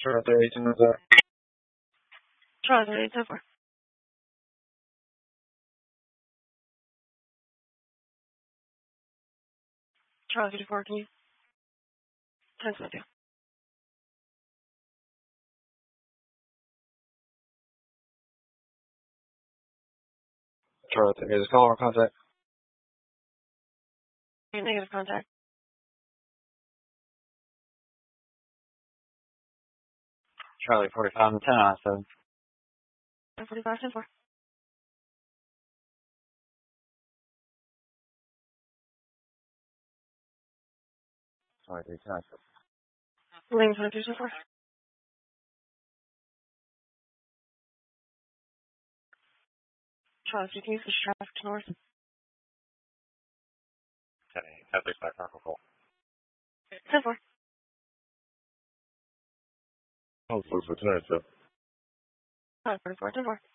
Charlie 18 is that? Charlie 18 4. Charlie 54, can you? 10 2. Charlie 3, is call or contact? Negative contact. Charlie 45 and 10 on 7. 45 10 4. Charlie 3, 10 on 7. Lane 22 10 4. Charlie 3, can you switch traffic to north? 10 8, at least back on call. 10 4. Oh, so 10 7. 44 10 4.